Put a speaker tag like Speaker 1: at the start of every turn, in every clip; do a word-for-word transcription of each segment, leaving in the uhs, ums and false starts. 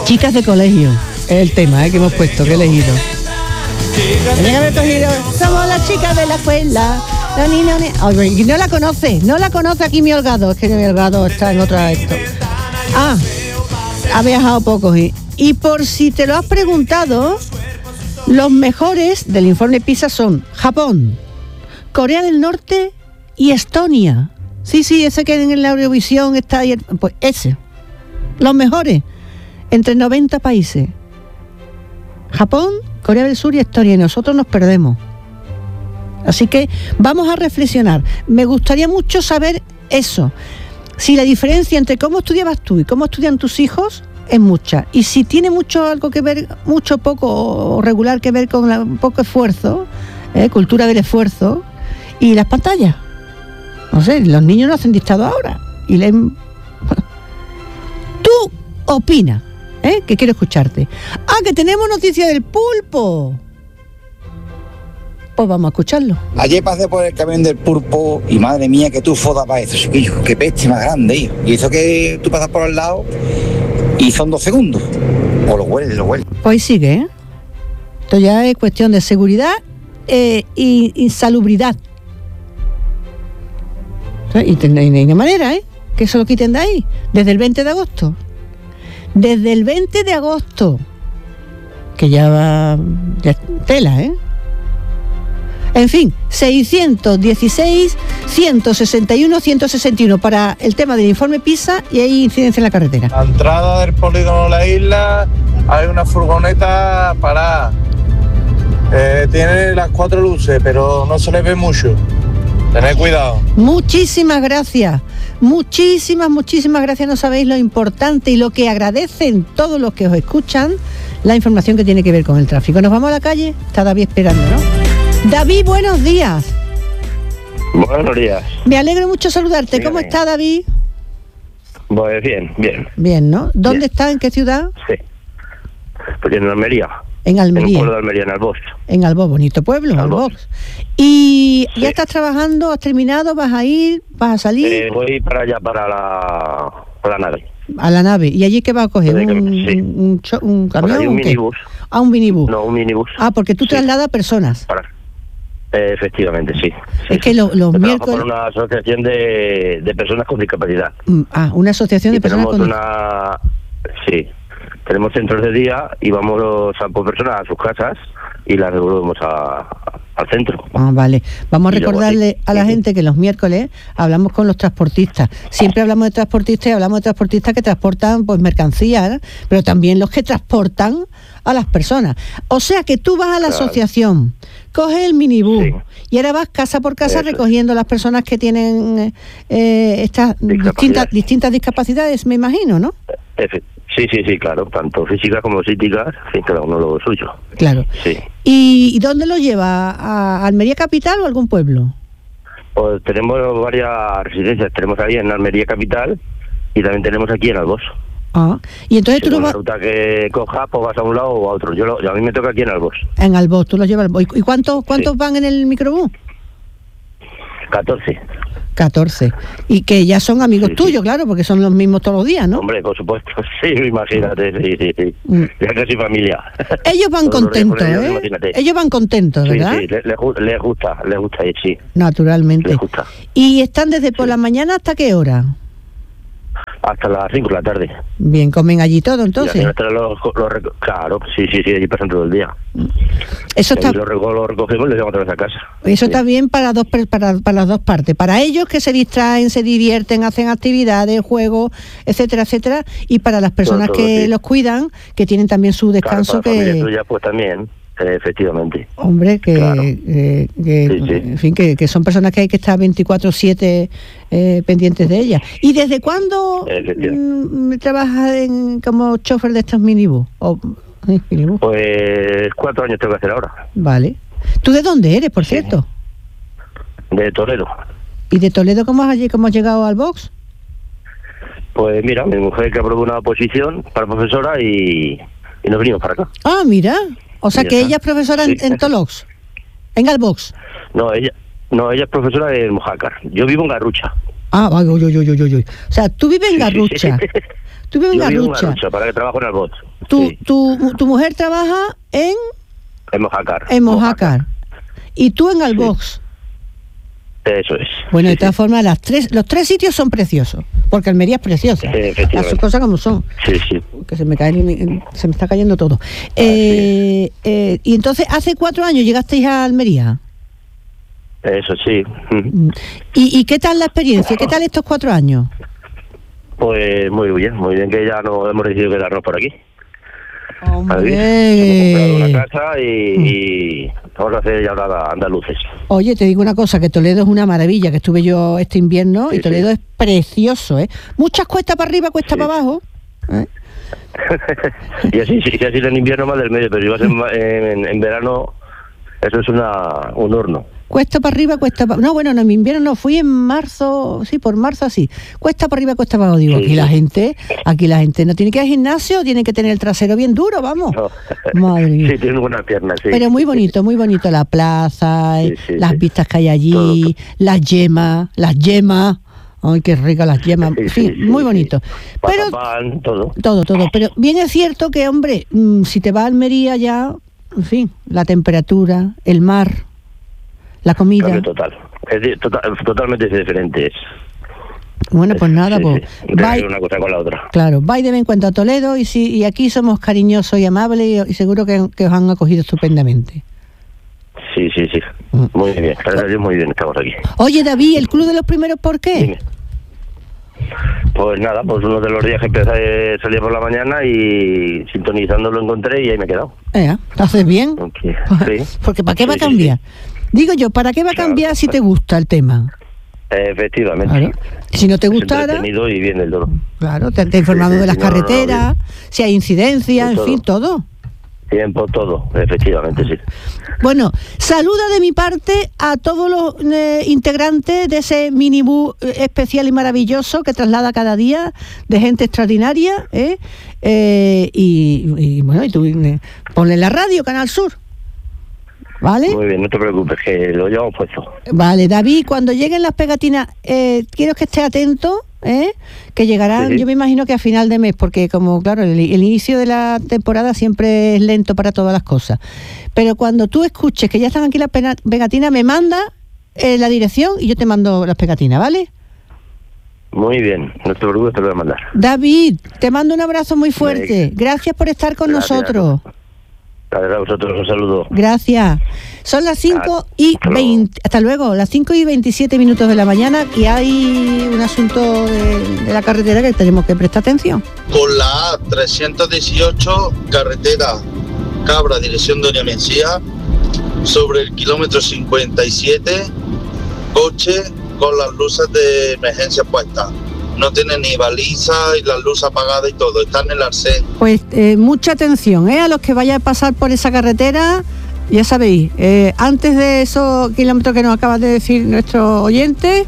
Speaker 1: Chicas de colegio, es el tema, ¿eh? Que hemos puesto, que he elegido. Somos las chicas de la escuela. La niña, ni... no la conoce, no la conoce aquí mi Holgado, es que mi Holgado está en otra esto. Ah, ha viajado poco. Y, y por si te lo has preguntado, los mejores del informe PISA son Japón, Corea del Norte y Estonia. Sí, sí, ese que en la Eurovisión está ahí, pues ese. Los mejores, entre noventa países. Japón, Corea del Sur y Estonia, y nosotros nos perdemos. Así que vamos a reflexionar. Me gustaría mucho saber eso. Si la diferencia entre cómo estudiabas tú y cómo estudian tus hijos es mucha. Y si tiene mucho algo que ver, mucho poco o regular que ver con la, un poco esfuerzo, eh, cultura del esfuerzo y las pantallas. No sé, los niños no hacen dictado ahora. Y leen... Tú opina, ¿eh? Que quiero escucharte. Ah, que tenemos noticia del pulpo. Pues vamos a escucharlo.
Speaker 2: Ayer pasé por el camión del pulpo y madre mía, que tú foda para eso, chiquillo. Qué peste más grande, hijo. Y eso que tú pasas por al lado y son dos segundos. O lo hueles, lo hueles.
Speaker 1: Pues sigue, ¿eh? Esto ya es cuestión de seguridad eh, y insalubridad. Y no hay manera, ¿eh? Que eso lo quiten de ahí. Desde el veinte de agosto. Desde el veinte de agosto. Que ya va... Ya tela, ¿eh? En fin, seiscientos dieciséis, ciento sesenta y uno, ciento sesenta y uno para el tema del informe PISA y hay incidencia en la carretera.
Speaker 3: A la entrada del polígono de la isla hay una furgoneta parada. Eh, tiene las cuatro luces, pero no se le ve mucho. Tened cuidado.
Speaker 1: Muchísimas gracias. Muchísimas, muchísimas gracias. No sabéis lo importante y lo que agradecen todos los que os escuchan la información que tiene que ver con el tráfico. Nos vamos a la calle. Está David esperando, ¿no? David, buenos días.
Speaker 4: Buenos días.
Speaker 1: Me alegro mucho saludarte.
Speaker 4: Dígame.
Speaker 1: ¿Cómo está, David?
Speaker 4: Pues bien, bien.
Speaker 1: Bien, ¿no? ¿Dónde
Speaker 4: Bien.
Speaker 1: está? ¿En qué ciudad?
Speaker 4: Sí. Pues en Almería.
Speaker 1: En Almería.
Speaker 4: En un pueblo de Almería, en Albós.
Speaker 1: En Albós, bonito pueblo,
Speaker 4: Albós.
Speaker 1: Albós. ¿Y
Speaker 4: Sí.
Speaker 1: ya estás trabajando? ¿Has terminado? ¿Vas a ir? ¿Vas a salir?
Speaker 4: Eh, voy para allá, para la, para la nave.
Speaker 1: A la nave. ¿Y allí qué vas a coger?
Speaker 4: Puede que-
Speaker 1: ¿Un,
Speaker 4: sí.
Speaker 1: un, un cho- un
Speaker 4: Por
Speaker 1: camión?
Speaker 4: ahí
Speaker 1: o
Speaker 4: un
Speaker 1: qué?
Speaker 4: minibús.
Speaker 1: Ah, un minibús.
Speaker 4: No, un minibús.
Speaker 1: Ah, porque tú
Speaker 4: Sí.
Speaker 1: trasladas personas.
Speaker 4: Para... Eh, efectivamente, sí. sí
Speaker 1: Es que
Speaker 4: sí.
Speaker 1: lo- los
Speaker 4: Yo trabajo
Speaker 1: miércoles...
Speaker 4: por una asociación de, de personas con discapacidad.
Speaker 1: Mm, Ah, una asociación de
Speaker 4: Y
Speaker 1: personas
Speaker 4: tenemos
Speaker 1: con...
Speaker 4: una... Sí. Tenemos centros de día y vamos a por personas a sus casas y las devolvemos a, al centro.
Speaker 1: Ah, vale. Vamos a
Speaker 4: Y luego
Speaker 1: recordarle
Speaker 4: sí.
Speaker 1: a la
Speaker 4: Sí, sí.
Speaker 1: gente que los miércoles hablamos con los transportistas. Siempre hablamos de transportistas y hablamos de transportistas que transportan pues mercancías, ¿no? Pero también los que transportan a las personas. O sea que tú vas a la
Speaker 4: Claro.
Speaker 1: asociación, coges el minibús
Speaker 4: Sí.
Speaker 1: y ahora vas casa por casa
Speaker 4: Eso es.
Speaker 1: recogiendo a las personas que tienen eh, estas distintas, distintas discapacidades, me imagino, ¿no?
Speaker 4: Efe- Sí, sí, sí, claro. Tanto físicas como psíquicas, sí, cada uno lo suyo.
Speaker 1: Claro.
Speaker 4: Sí.
Speaker 1: ¿Y, y dónde lo lleva? ¿A Almería Capital o algún pueblo?
Speaker 4: Pues tenemos varias residencias. Tenemos ahí en Almería Capital y también tenemos aquí en Albós.
Speaker 1: Ah, y entonces tú
Speaker 4: Según
Speaker 1: lo
Speaker 4: la
Speaker 1: vas...
Speaker 4: ruta que cojas, pues vas a un lado o a otro. Yo, lo- yo a mí me toca aquí en Albós.
Speaker 1: En Albós, tú los llevas al Albós. ¿Y cuántos, cuántos van en el microbús?
Speaker 4: catorce.
Speaker 1: catorce. Y que ya son amigos
Speaker 4: Sí,
Speaker 1: tuyos,
Speaker 4: sí.
Speaker 1: claro, porque son los mismos todos los días, ¿no?
Speaker 4: Hombre, por supuesto. Sí, imagínate, sí, sí, sí.
Speaker 1: Mm.
Speaker 4: Ya casi familia.
Speaker 1: Ellos van
Speaker 4: Todos los días con
Speaker 1: contentos,
Speaker 4: ellos,
Speaker 1: ¿eh?
Speaker 4: imagínate.
Speaker 1: Ellos van contentos,
Speaker 4: Sí,
Speaker 1: ¿verdad?
Speaker 4: sí, les, les gu- les gusta, les gusta ir, sí.
Speaker 1: Naturalmente.
Speaker 4: Les gusta.
Speaker 1: ¿Y están desde por la mañana hasta qué hora?
Speaker 4: Hasta las cinco de la tarde.
Speaker 1: Bien, comen allí todo,
Speaker 4: Y
Speaker 1: entonces.
Speaker 4: al final los, los rec- claro, sí, sí, sí, allí pasan todo el día.
Speaker 1: Eso
Speaker 4: Y
Speaker 1: está,
Speaker 4: los, reco- los recogemos y los llevamos otra vez a casa.
Speaker 1: eso
Speaker 4: Sí.
Speaker 1: está bien para, dos, per- para, para las dos partes. Para ellos que se distraen, se divierten, hacen actividades, juegos, etcétera, etcétera. Y para las personas
Speaker 4: todo,
Speaker 1: que
Speaker 4: sí.
Speaker 1: los cuidan, que tienen también su
Speaker 4: Claro,
Speaker 1: descanso,
Speaker 4: para la familia
Speaker 1: que...
Speaker 4: tuya, pues también, eh, efectivamente.
Speaker 1: Hombre, que,
Speaker 4: Claro.
Speaker 1: eh, que,
Speaker 4: Sí, sí.
Speaker 1: en fin, que, que son personas que hay que estar veinticuatro siete eh, pendientes de ellas. ¿Y desde cuándo mm, trabajas en, como chofer de estos minibús? O, eh, minibús?
Speaker 4: Pues cuatro años tengo que hacer ahora,
Speaker 1: Vale. ¿Tú de dónde eres, por cierto?
Speaker 4: de Toledo.
Speaker 1: ¿Y de Toledo cómo has, lle- cómo has llegado al box?
Speaker 4: Pues mira, mi mujer que aprobó una oposición para profesora y, y nos venimos para acá.
Speaker 1: Ah, mira. O sea
Speaker 4: Ya
Speaker 1: que
Speaker 4: está.
Speaker 1: ella es profesora en,
Speaker 4: Sí.
Speaker 1: en Tolox, en Albox.
Speaker 4: No, ella no ella es profesora en Mojácar. Yo vivo en Garrucha.
Speaker 1: Ah, uy, uy, uy, uy, uy, uy. O sea, tú vives en Garrucha. Tú vives en
Speaker 4: Yo vivo en
Speaker 1: Garrucha.
Speaker 4: Garrucha, para que trabajo en Albot.
Speaker 1: tu,
Speaker 4: sí.
Speaker 1: tu, tu mujer trabaja en...
Speaker 4: En Mojácar.
Speaker 1: En Mojácar. Y tú en Albox.
Speaker 4: Sí. Eso es.
Speaker 1: Bueno,
Speaker 4: sí,
Speaker 1: de todas
Speaker 4: sí.
Speaker 1: formas, las tres, los tres sitios son preciosos, porque Almería es preciosa.
Speaker 4: Sí, efectivamente.
Speaker 1: Las cosas como son.
Speaker 4: Sí, sí.
Speaker 1: Que se me cae, se me está cayendo todo. Eh, eh, y entonces, hace cuatro años llegasteis a Almería.
Speaker 4: Eso sí.
Speaker 1: ¿Y, ¿Y qué tal la experiencia? ¿Qué tal estos cuatro años?
Speaker 4: Pues muy bien, muy bien que ya no hemos decidido quedarnos por aquí.
Speaker 1: Hombre.
Speaker 4: Hemos comprado una casa y, y vamos a hacer ya ahora andaluces.
Speaker 1: Oye, te digo una cosa, que Toledo es una maravilla, que estuve yo este invierno,
Speaker 4: Sí,
Speaker 1: y Toledo
Speaker 4: sí.
Speaker 1: es precioso, ¿eh? Muchas cuestas para arriba, cuestas
Speaker 4: Sí.
Speaker 1: para abajo. ¿eh?
Speaker 4: Y así, sí, sí, así en invierno más del medio, pero si vas en, en, en verano, eso es una un horno.
Speaker 1: Cuesta para arriba, cuesta para... No, bueno, no, en invierno no, fui en marzo, sí, por marzo así. Cuesta para arriba, cuesta para abajo. Digo,
Speaker 4: Sí,
Speaker 1: aquí la
Speaker 4: sí.
Speaker 1: gente, aquí la gente no tiene que ir al gimnasio, tiene que tener el trasero bien duro, vamos.
Speaker 4: No.
Speaker 1: Madre mía.
Speaker 4: Sí, tiene buenas piernas, sí.
Speaker 1: Pero muy bonito, muy bonito la plaza,
Speaker 4: Sí,
Speaker 1: eh,
Speaker 4: sí,
Speaker 1: las
Speaker 4: sí.
Speaker 1: vistas que hay allí, las yemas, las yemas. Ay, qué ricas las yemas.
Speaker 4: Sí,
Speaker 1: En
Speaker 4: sí,
Speaker 1: fin,
Speaker 4: sí,
Speaker 1: muy
Speaker 4: sí.
Speaker 1: bonito. Pero
Speaker 4: Mazapán, todo.
Speaker 1: todo, todo. Pero bien es cierto que, hombre, mmm, si te vas a Almería ya, en fin, la temperatura, el mar, la comida.
Speaker 4: Cambio total. Es di- total, totalmente diferente. Es,
Speaker 1: Bueno, pues nada,
Speaker 4: sí,
Speaker 1: pues
Speaker 4: sí.
Speaker 1: vai-
Speaker 4: De una cosa con la otra.
Speaker 1: claro, vais de vez en cuando a Toledo y si y aquí somos cariñosos y amables y, y seguro que, que os han acogido estupendamente.
Speaker 4: Sí, sí, sí.
Speaker 1: Mm.
Speaker 4: Muy bien. Gracias a Dios, muy bien, estamos aquí.
Speaker 1: Oye, David, ¿el Club de los Primeros por qué?
Speaker 4: Dime. Pues nada, pues uno de los días que empecé salía por la mañana y sintonizando lo encontré y ahí me he quedado.
Speaker 1: Eh, ¿lo haces bien?
Speaker 4: Aunque- sí.
Speaker 1: Porque ¿para qué va a
Speaker 4: Sí, sí,
Speaker 1: cambiar? Digo yo, ¿para qué va a
Speaker 4: Claro.
Speaker 1: cambiar si te gusta el tema?
Speaker 4: Efectivamente.
Speaker 1: Claro. Si no te
Speaker 4: Es
Speaker 1: gustara,
Speaker 4: entretenido y bien del todo.
Speaker 1: claro, te, te he informado
Speaker 4: Sí, sí,
Speaker 1: de las
Speaker 4: sí, no, no, no,
Speaker 1: carreteras, si hay incidencias,
Speaker 4: De
Speaker 1: en
Speaker 4: todo.
Speaker 1: fin, todo.
Speaker 4: Tiempo, todo, efectivamente, sí.
Speaker 1: Bueno, saluda de mi parte a todos los eh, integrantes de ese minibús eh, especial y maravilloso que traslada cada día de gente extraordinaria, ¿eh? Eh, y, y, bueno, y tú eh, ponle la radio, Canal Sur. ¿Vale?
Speaker 4: Muy bien, no te preocupes, que lo llevamos puesto.
Speaker 1: Vale, David, cuando lleguen las pegatinas, eh, quiero que esté atento, ¿eh? Que llegarán,
Speaker 4: Sí.
Speaker 1: yo me imagino que a final de mes, porque como, claro, el, el inicio de la temporada siempre es lento para todas las cosas. Pero cuando tú escuches que ya están aquí las pena- pegatinas, me manda eh, la dirección y yo te mando las pegatinas, ¿vale?
Speaker 4: Muy bien, no te preocupes, te lo voy a mandar.
Speaker 1: David, te mando un abrazo muy fuerte. Gracias por estar con
Speaker 4: Gracias.
Speaker 1: nosotros.
Speaker 4: Gracias a vosotros, un saludo.
Speaker 1: Gracias. Son las cinco y
Speaker 4: Hasta luego.
Speaker 1: veinte, hasta luego, las cinco y veintisiete minutos de la mañana y hay un asunto de, de la carretera que tenemos que prestar atención.
Speaker 5: Con la A trescientos dieciocho, carretera Cabra, dirección Doña Mencía, sobre el kilómetro cincuenta y siete, coche con las luces de emergencia puestas. No tiene ni baliza y las luces apagadas y todo, está en el arcén.
Speaker 1: Pues eh, mucha atención, ¿eh? A los que vayan a pasar por esa carretera, ya sabéis, eh, antes de esos kilómetros que nos acaba de decir nuestro oyente,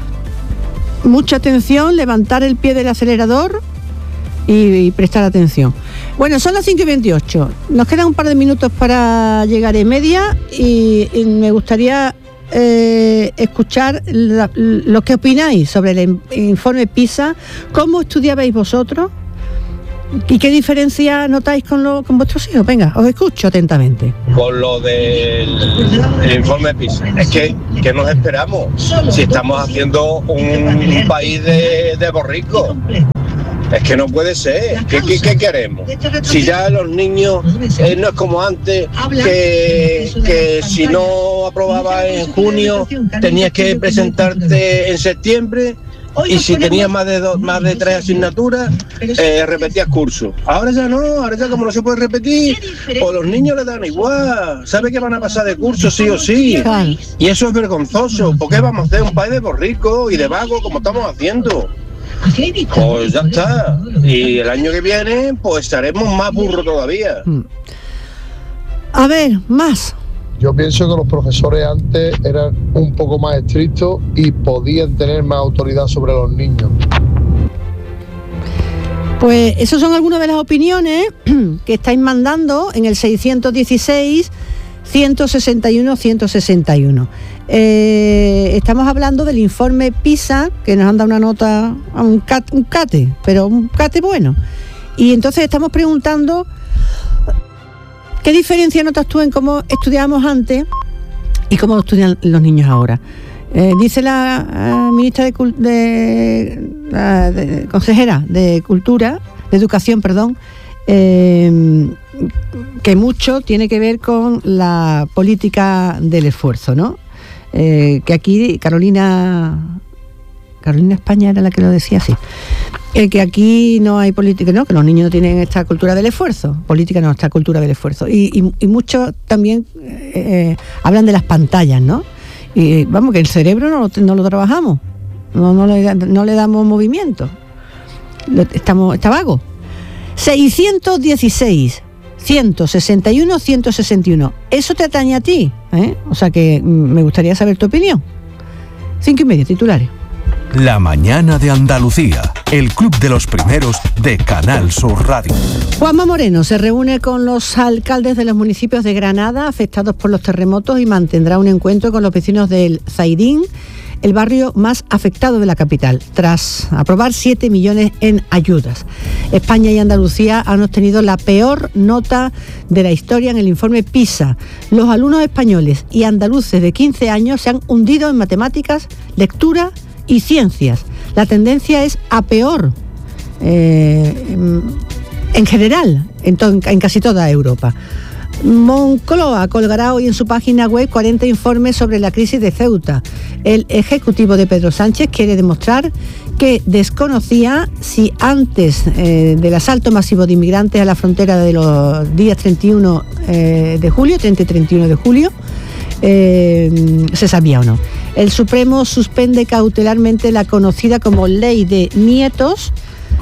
Speaker 1: mucha atención, levantar el pie del acelerador y, y prestar atención. Bueno, son las cinco y veintiocho, nos quedan un par de minutos para llegar en media y, y me gustaría eh, escuchar la- lo que opináis sobre el in- informe PISA, cómo estudiabais vosotros y qué diferencia notáis con, lo, con vuestros hijos. Venga, os escucho atentamente.
Speaker 6: Con lo del el informe PISA. Es que, ¿qué nos esperamos? Si estamos haciendo un país de, de borricos. Es que no puede ser. ¿Qué, qué, qué queremos? Si ya los niños eh, no es como antes, que, que si no aprobabas en junio tenías que presentarte en septiembre. Y si tenías más de dos, más de tres asignaturas, eh, repetías curso. Ahora ya no, ahora ya como no se puede repetir, pues los niños les dan igual. ¿Sabe que van a pasar de curso sí o sí?
Speaker 1: Claro.
Speaker 6: Y eso es vergonzoso. ¿Por qué vamos a hacer un país de borricos y de vagos como estamos haciendo? Pues ya está. Y el año que viene, pues estaremos más burros todavía.
Speaker 1: A ver, más.
Speaker 7: Yo pienso que los profesores antes eran un poco más estrictos y podían tener más autoridad sobre los niños.
Speaker 1: Pues esas son algunas de las opiniones que estáis mandando en el seiscientos dieciséis, ciento sesenta y uno, ciento sesenta y uno. Eh, estamos hablando del informe PISA, que nos han dado una nota, un cate, un cate, pero un cate bueno. Y entonces estamos preguntando qué diferencia notas tú en cómo estudiábamos antes y cómo estudian los niños ahora. Eh, dice la uh, ministra de, de, uh, de consejera de Cultura, de Educación, perdón, eh, que mucho tiene que ver con la política del esfuerzo, ¿no? Eh, que aquí Carolina Carolina España era la que lo decía así, eh, que aquí no hay política, no, que los niños no tienen esta cultura del esfuerzo, política no, esta cultura del esfuerzo, y, y, y muchos también eh, hablan de las pantallas, ¿no? Y vamos, que el cerebro no lo, no lo trabajamos, no, no, le, no le damos movimiento, estamos, está vago. seiscientos dieciséis, ciento sesenta y uno, ciento sesenta y uno, eso te atañe a ti, ¿eh? O sea que me gustaría saber tu opinión. Cinco y media, titulares.
Speaker 8: La mañana de Andalucía, el club de los primeros de Canal Sur Radio.
Speaker 1: Juanma Moreno se reúne con los alcaldes de los municipios de Granada afectados por los terremotos y mantendrá un encuentro con los vecinos del Zaidín, el barrio más afectado de la capital, tras aprobar siete millones en ayudas. España y Andalucía han obtenido la peor nota de la historia en el informe PISA. Los alumnos españoles y andaluces de quince años se han hundido en matemáticas, lectura y ciencias. La tendencia es a peor eh, en general, en, to- en casi toda Europa. Moncloa colgará hoy en su página web cuarenta informes sobre la crisis de Ceuta. El ejecutivo de Pedro Sánchez quiere demostrar que desconocía si antes eh, del asalto masivo de inmigrantes a la frontera de los días treinta y uno eh, de julio, treinta y treinta y uno de julio, eh, se sabía o no. El Supremo suspende cautelarmente la conocida como Ley de Nietos.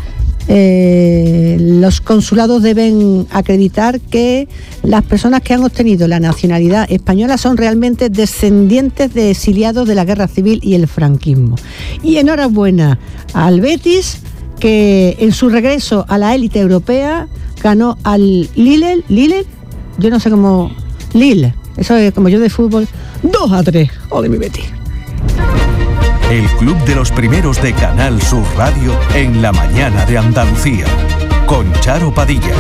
Speaker 1: Eh, los consulados deben acreditar que las personas que han obtenido la nacionalidad española son realmente descendientes de exiliados de la guerra civil y el franquismo. Y enhorabuena al Betis, que en su regreso a la élite europea ganó al Lille, Lille, yo no sé cómo, Lille, eso es como yo de fútbol, dos a tres, joder mi Betis.
Speaker 8: El club de los primeros de Canal Sur Radio en la mañana de Andalucía, con Charo Padilla.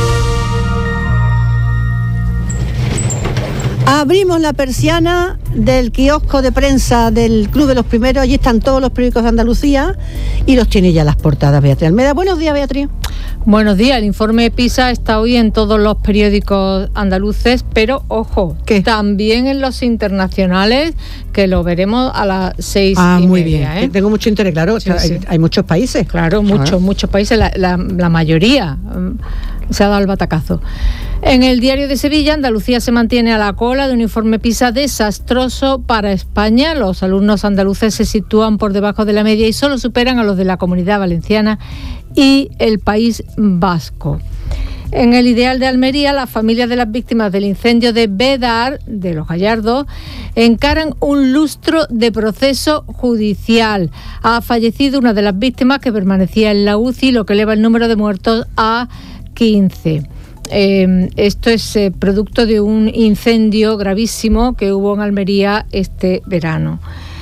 Speaker 1: Abrimos la persiana del kiosco de prensa del Club de los Primeros. Allí están todos los periódicos de Andalucía y los tiene ya las portadas Beatriz Almeda. Buenos días, Beatriz.
Speaker 9: Buenos días. El informe PISA está hoy en todos los periódicos andaluces, pero ojo, ¿qué? También en los internacionales, que lo veremos a las seis
Speaker 1: ah,
Speaker 9: y
Speaker 1: muy
Speaker 9: media,
Speaker 1: bien.
Speaker 9: ¿eh?
Speaker 1: Tengo mucho interés, claro. Sí, hay, sí. hay muchos países.
Speaker 9: Claro, muchos, ah. muchos países. La, la, la mayoría um, se ha dado el batacazo. En el Diario de Sevilla, Andalucía se mantiene a la cola de un informe PISA desastroso para España. Los alumnos andaluces se sitúan por debajo de la media y solo superan a los de la Comunidad Valenciana y el País Vasco. En el Ideal de Almería, las familias de las víctimas del incendio de Bedar, de Los Gallardos, encaran un lustro de proceso judicial. Ha fallecido una de las víctimas, que permanecía en la U C I, lo que eleva el número de muertos a quince. Eh, esto es eh, producto de un incendio gravísimo que hubo en Almería este verano.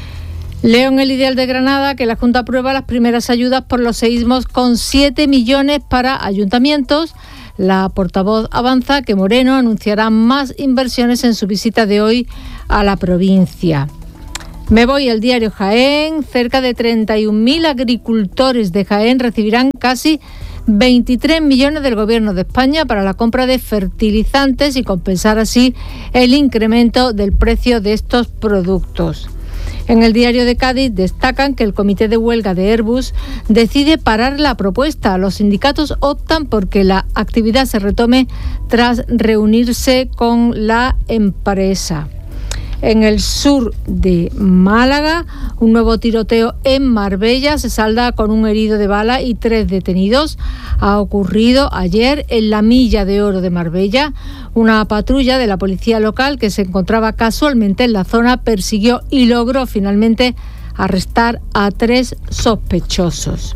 Speaker 9: Leo en el Ideal de Granada que la Junta aprueba las primeras ayudas por los seísmos con siete millones para ayuntamientos. La portavoz avanza que Moreno anunciará más inversiones en su visita de hoy a la provincia. Me voy al diario Jaén. Cerca de treinta y un mil agricultores de Jaén recibirán casi veintitrés millones del Gobierno de España para la compra de fertilizantes y compensar así el incremento del precio de estos productos. En el Diario de Cádiz destacan que el comité de huelga de Airbus decide parar la propuesta. Los sindicatos optan porque la actividad se retome tras reunirse con la empresa. En el sur de Málaga, un nuevo tiroteo en Marbella se salda con un herido de bala y tres detenidos. Ha ocurrido ayer en la Milla de Oro de Marbella. Una patrulla de la policía local que se encontraba casualmente en la zona persiguió y logró finalmente arrestar a tres sospechosos.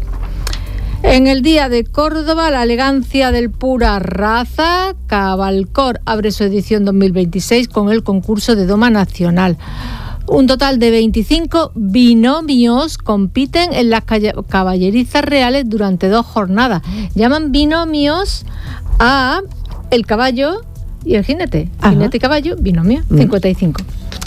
Speaker 9: En el Día de Córdoba, la elegancia del pura raza, Cabalcor abre su edición dos mil veintiséis con el concurso de Doma Nacional. Un total de veinticinco binomios compiten en las caballerizas reales durante dos jornadas. Llaman binomios a el caballo y el jinete. Ajá. Jinete y caballo, binomio, mm. cincuenta y cinco.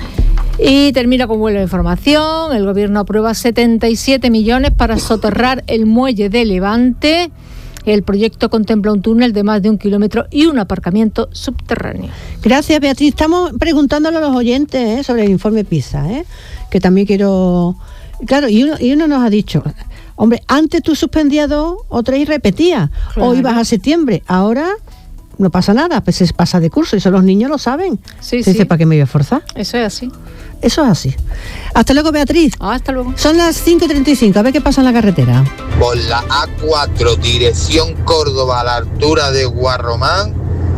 Speaker 9: Y termina con vuelo de información. El gobierno aprueba setenta y siete millones para soterrar el muelle de Levante. El proyecto contempla un túnel de más de un kilómetro y un aparcamiento subterráneo.
Speaker 1: Gracias, Beatriz. Estamos preguntándole a los oyentes ¿eh? sobre el informe PISA, ¿eh? que también quiero... Claro, y uno, y uno nos ha dicho, hombre, antes tú suspendías dos o tres y repetías, claro. o ibas a septiembre, ahora no pasa nada, pues se pasa de curso, y eso los niños lo saben.
Speaker 9: Sí,
Speaker 1: se
Speaker 9: sí.
Speaker 1: dice, ¿para qué me voy a forzar?
Speaker 9: Eso es así.
Speaker 1: Eso es así. Hasta luego, Beatriz.
Speaker 9: Ah, hasta luego.
Speaker 1: Son las cinco y treinta y cinco, a ver qué pasa en la carretera.
Speaker 5: Por la A cuatro, dirección Córdoba, a la altura de Guarromán,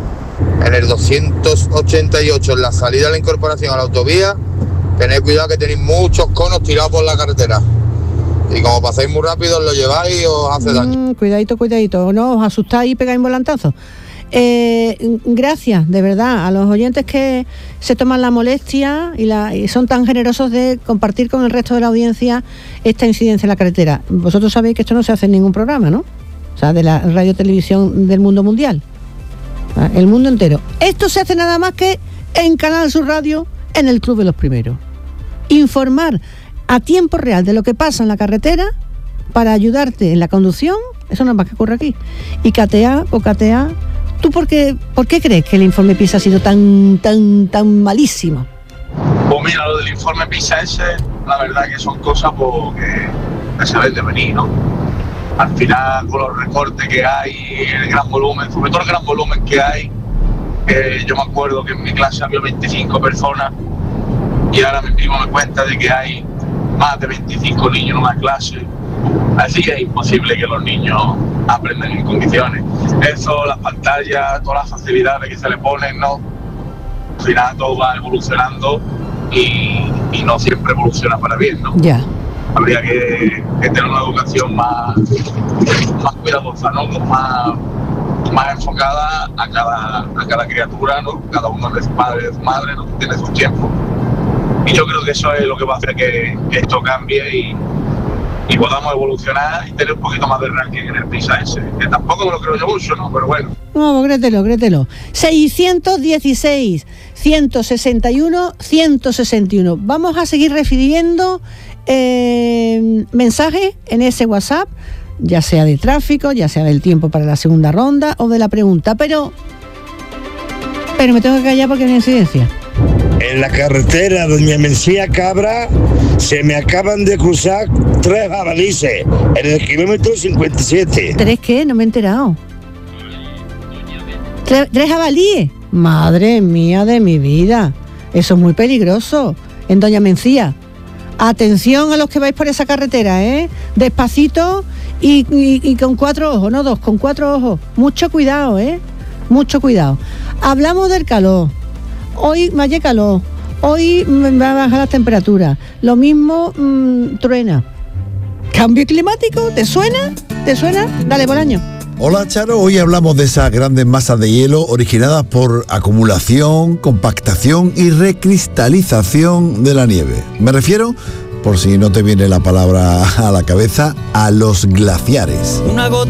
Speaker 5: en el doscientos ochenta y ocho, en la salida de la incorporación a la autovía, tened cuidado que tenéis muchos conos tirados por la carretera. Y como pasáis muy rápido, os lo lleváis y os hace daño.
Speaker 1: Mm, cuidadito, cuidadito, no os asustáis y pegáis volantazos. Eh, gracias, de verdad, a los oyentes que se toman la molestia y, la, y son tan generosos de compartir con el resto de la audiencia esta incidencia en la carretera. Vosotros sabéis que esto no se hace en ningún programa, ¿no? O sea, de la radio televisión del mundo mundial. El mundo entero. Esto se hace nada más que en Canal Sur Radio, en el Club de los Primeros. Informar a tiempo real de lo que pasa en la carretera para ayudarte en la conducción, eso no es más que ocurre aquí. Y catear o catear. ¿Tú por qué, por qué crees que el informe PISA ha sido tan, tan, tan malísimo?
Speaker 3: Pues mira, lo del informe PISA ese, la verdad que son cosas pues, que, que se ven de venir, ¿no? Al final, con los recortes que hay, el gran volumen, sobre todo el gran volumen que hay, eh, yo me acuerdo que en mi clase había veinticinco personas y ahora mi primo me cuenta de que hay más de veinticinco niños en una clase. Así que es imposible que los niños aprendan en condiciones. Eso, las pantallas, todas las facilidades que se le ponen, ¿no? Al final todo va evolucionando y, y no siempre evoluciona para bien, ¿no?
Speaker 1: Ya.
Speaker 3: Habría que, que tener una educación más, más cuidadosa, ¿no? Más, más enfocada a cada, a cada criatura, ¿no? Cada uno de sus padres, de su madre, ¿no? Tiene sus tiempos. Y yo creo que eso es lo que va a hacer que, que esto cambie y y podamos evolucionar y tener un poquito más de ranking en el PISA ese, que tampoco me lo creo yo mucho, ¿no? Pero bueno.
Speaker 1: No, créetelo, créetelo. seiscientos dieciséis, ciento sesenta y uno, ciento sesenta y uno. Vamos a seguir recibiendo eh, mensajes en ese WhatsApp, ya sea de tráfico, ya sea del tiempo para la segunda ronda o de la pregunta, pero pero me tengo que callar porque hay una incidencia.
Speaker 10: En la carretera Doña Mencía Cabra se me acaban de cruzar tres jabalices en el kilómetro cincuenta y siete.
Speaker 1: ¿Tres qué? No me he enterado. ¿Tres, tres jabalíes? Madre mía de mi vida. Eso es muy peligroso. En Doña Mencía. Atención a los que vais por esa carretera, ¿eh? Despacito y, y, y con cuatro ojos, no dos, con cuatro ojos. Mucho cuidado, ¿eh? Mucho cuidado. Hablamos del calor. Hoy me hace calor, hoy me va a bajar las temperaturas, lo mismo mmm, truena. ¿Cambio climático? ¿Te suena? ¿Te suena? Dale, Bolaño.
Speaker 11: Hola, Charo, hoy hablamos de esas grandes masas de hielo originadas por acumulación, compactación y recristalización de la nieve. Me refiero, por si no te viene la palabra a la cabeza, a los glaciares.
Speaker 12: Una gota